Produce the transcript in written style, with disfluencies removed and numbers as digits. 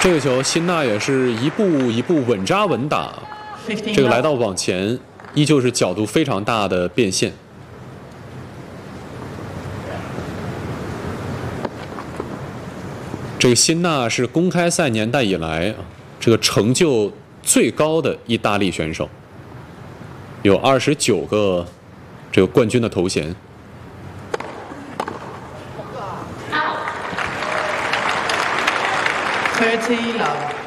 这个球，辛纳也是一步一步稳扎稳打，这个来到网前，依旧是角度非常大的变现。这个辛纳是公开赛年代以来这个成就最高的意大利选手，有29个这个冠军的头衔。 30 love.